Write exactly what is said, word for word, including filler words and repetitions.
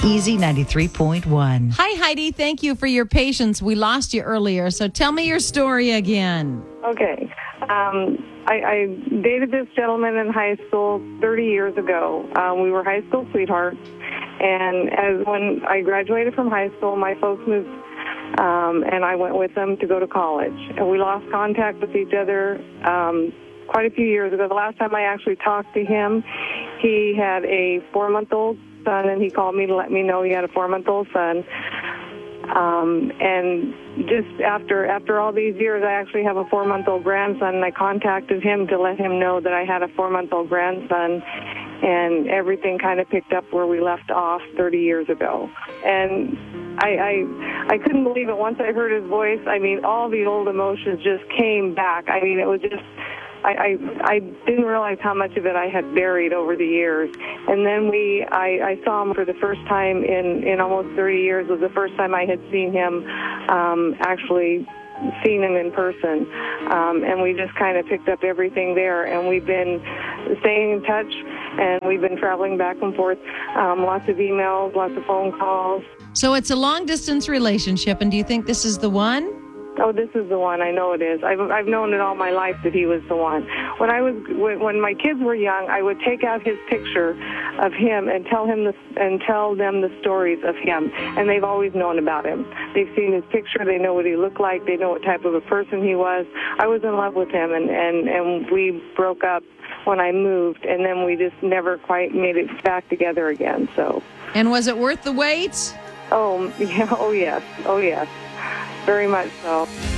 Easy ninety-three point one. Hi, Heidi. Thank you for your patience. We lost you earlier, so tell me your story again. Okay. Um, I, I dated this gentleman in high school thirty years ago. Um, we were high school sweethearts. And as when I graduated from high school, my folks moved, um, and I went with them to go to college. And we lost contact with each other um, quite a few years ago. The last time I actually talked to him, he had a four-month-old son, and he called me to let me know he had a four-month-old son. Um, and just after after all these years, I actually have a four-month-old grandson, and I contacted him to let him know that I had a four-month-old grandson, and everything kind of picked up where we left off thirty years ago. And I, I I couldn't believe it. Once I heard his voice, I mean, all the old emotions just came back. I mean, it was just... I, I I didn't realize how much of it I had buried over the years. And then we, I, I saw him for the first time in, in almost thirty years. It was the first time I had seen him, um, actually seen him in person. Um, and we just kind of picked up everything there. And we've been staying in touch, and we've been traveling back and forth. Um, lots of emails, lots of phone calls. So it's a long-distance relationship, and do you think this is the one? Oh, this is the one. I know it is. I've I've known it all my life that he was the one. When I was when, when my kids were young, I would take out his picture of him and tell him the and tell them the stories of him, and they've always known about him. They've seen his picture. They know what he looked like. They know what type of a person he was. I was in love with him, and and and we broke up when I moved, and then we just never quite made it back together again. So. And was it worth the wait? Oh yeah. Oh yes. Oh yes. Very much so.